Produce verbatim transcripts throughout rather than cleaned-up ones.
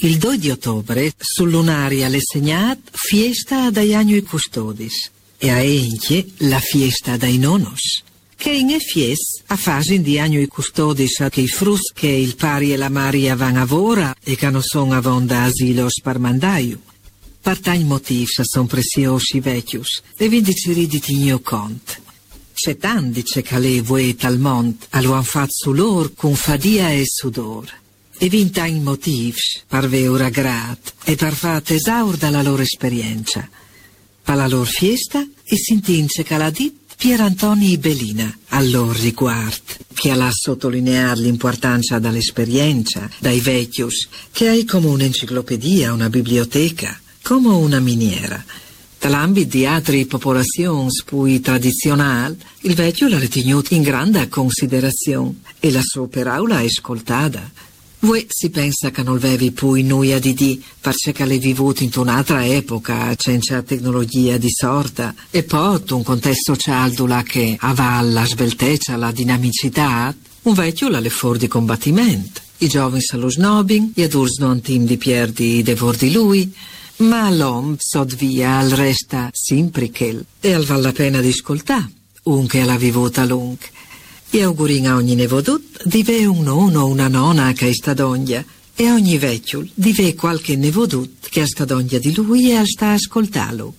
Il due di ottobre, sul lunare alle segnat, fiesta dai anni custodis, e a Enche la fiesta dai nonos. Che in e fies, a fase di anni custodis che i frus che il pari e la Maria van a vora e che non sono avonda asilo sparmandaiu. Partai motivs son preziosi vecchius, e vindici riditi mio cont. C'è tandice che le vuet al mont, a lo han fatto su lor con fadia e sudor. E vintai motivs, parve ora grat, e par fat esaur dalla loro esperienza. Pa la lor fiesta, e s'intince che la dit Pier Antoni Belina, al lor riguard, che ha sottolinear l'importanza dall'esperienza, dai vecchius, che hai come un'enciclopedia, una biblioteca, come una miniera. Dall'ambito di altre popolazioni poi tradizionali, il vecchio l'ha ritenuto in grande considerazione e la sua parola è ascoltata. Voi si pensa che non avevi poi nulla di di, perché l'hai vissuto in un'altra epoca, senza tecnologia di sorta, e poi un contesto sociale che aveva la sveltezza, la dinamicità, un vecchio l'ha le fuori di combattimento. I giovani allo snobbing, gli adulti non tim di perdi devor di lui, ma l'uomo sod via al resta simprichel, e al val la pena di ascoltare, un che l'ha vivuta lung. E augurin a ogni nevodut dive un nono o una nona che è stadogna, e a ogni vecchio dive qualche nevodut che è stadogna di lui e sta ascoltalo.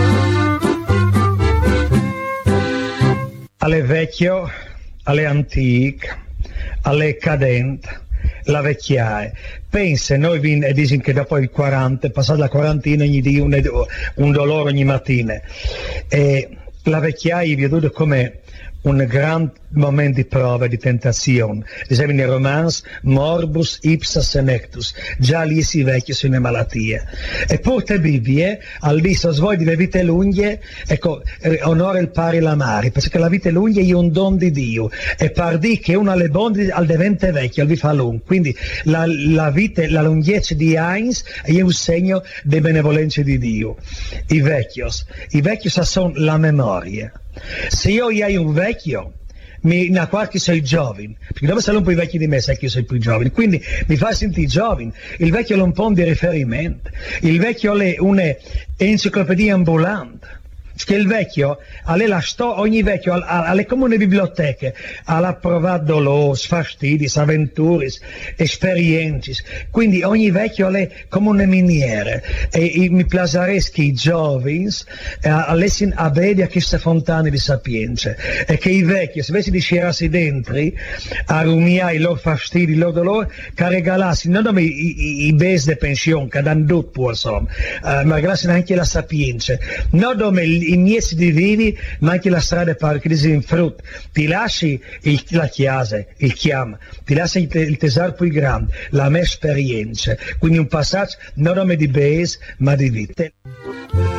Alle vecchio, alle antiche, alle cadente, la vecchiaia. Pensa, noi vin, e dicono che dopo il quaranta, passata la quarantina, ogni dia un, un dolore ogni mattina. E la vecchiaia vi vedo come un gran momento di prova e di tentazione. Esempio nel romanzo Morbus ipsa senectus, già lì si vecchia su una malattia. E pur te Bibbie, al di so svoi di le vite lunghe, ecco, onore il pari la mari, perché la vita lunga è un don di Dio, e par di che uno alle bondi al devente vecchio, al vi fa lungo. Quindi la, la vita, la lunghezza di Heinz è un segno di benevolenza di Dio. I vecchios, i vecchios sono la memoria. Se io hai un vecchio, mi na qualche sei giovane, perché dove sono un po' i vecchi di me, sai che io sono più giovane, quindi mi fa sentire giovane. Il vecchio è un po' di riferimento, il vecchio è un'enciclopedia ambulante. Che il vecchio, la sto, ogni vecchio, alle comuni biblioteche, ha provato dolori, fastidi, avventure, esperienze. Quindi ogni vecchio è come una miniera. E, e mi piacerebbe che i giovani avessero a vedere queste fontane di sapienza. E che i vecchi, se avessero di scerarsi dentro, a rumiare i loro fastidi, i loro dolori, che regalassero non come i, i, i besi di pensione, che danno tutto, insomma, uh, ma regalassero anche la sapienza. Non come i miei divini, ma anche la strada per crisi in frutto. Ti lasci il, la chiesa, il chiama, ti lasci il, te, il tesoro più grande, la mia esperienza. Quindi un passaggio non come di base, ma di vita.